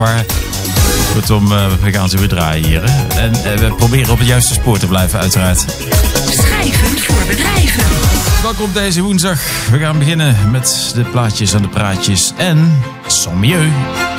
Maar kortom, we gaan ze weer draaien hier. Hè? En we proberen op het juiste spoor te blijven, uiteraard. Schrijvend voor bedrijven. Welkom deze woensdag. We gaan beginnen met de plaatjes en de praatjes en sans mieux.